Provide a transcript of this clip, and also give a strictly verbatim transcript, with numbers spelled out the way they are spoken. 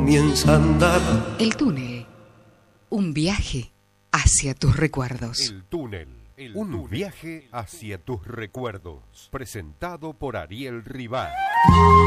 comienza a andar. El túnel, un viaje hacia tus recuerdos. El túnel, el un túnel. Viaje hacia tus recuerdos. Presentado por Ariel Rival.